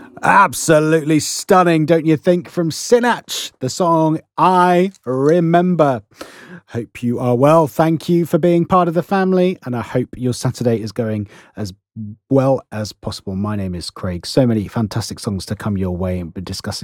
Absolutely stunning, don't you think? From Sinach, the song I Remember. Hope you are well. Thank you for being part of the family, and I hope your Saturday is going as well as possible. My name is Craig. So many fantastic songs to come your way, and we're discussing